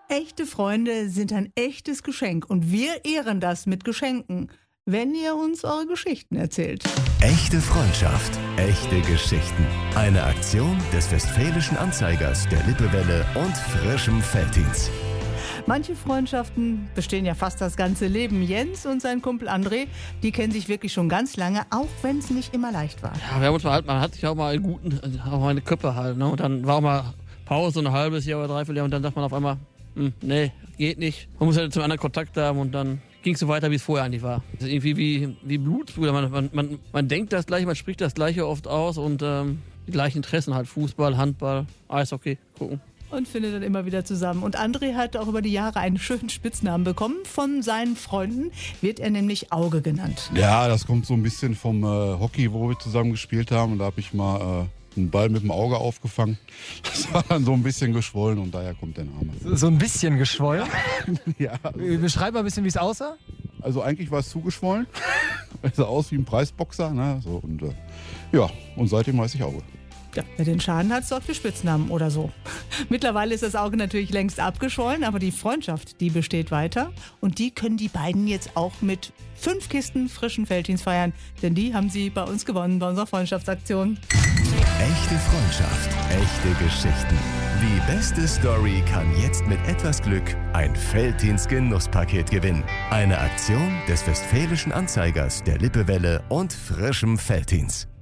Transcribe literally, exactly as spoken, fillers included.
Echte Freunde sind ein echtes Geschenk und wir ehren das mit Geschenken, wenn ihr uns eure Geschichten erzählt. Echte Freundschaft, echte Geschichten. Eine Aktion des Westfälischen Anzeigers, der Lippewelle und frischem Veltins. Manche Freundschaften bestehen ja fast das ganze Leben. Jens und sein Kumpel André, die kennen sich wirklich schon ganz lange, auch wenn es nicht immer leicht war. Ja, wir haben uns mal halt, man hat sich auch mal einen guten, auch mal eine Köppe halt, ne? Und dann war auch mal Pause, ein halbes Jahr oder dreiviertel Jahr und dann sagt man auf einmal, hm, nee, geht nicht. Man muss halt zum anderen Kontakt haben und dann ging es so weiter, wie es vorher eigentlich war. Das ist irgendwie wie, wie Blutsbrüder. Man, man, man, man denkt das Gleiche, man spricht das Gleiche oft aus und ähm, die gleichen Interessen halt, Fußball, Handball, Eishockey, gucken. Und findet dann immer wieder zusammen. Und André hat auch über die Jahre einen schönen Spitznamen bekommen. Von seinen Freunden wird er nämlich Auge genannt. Ja, das kommt so ein bisschen vom äh, Hockey, wo wir zusammen gespielt haben. Und da habe ich mal äh, einen Ball mit dem Auge aufgefangen. Das war dann so ein bisschen geschwollen und daher kommt der Name. So, so ein bisschen geschwollen? Ja. Beschreib mal ein bisschen, wie es aussah. Also eigentlich war es zugeschwollen. Es sah aus wie ein Preisboxer. Ne? So, und, äh, ja, und seitdem heiße ich Auge. Ja, wer den Schaden hat, sorgt für Spitznamen oder so. Mittlerweile ist das Auge natürlich längst abgeschwollen, aber die Freundschaft, die besteht weiter. Und die können die beiden jetzt auch mit fünf Kisten frischen Veltins feiern. Denn die haben sie bei uns gewonnen, bei unserer Freundschaftsaktion. Echte Freundschaft, echte Geschichten. Die beste Story kann jetzt mit etwas Glück ein Veltins Genusspaket gewinnen. Eine Aktion des Westfälischen Anzeigers, der Lippewelle und frischem Veltins.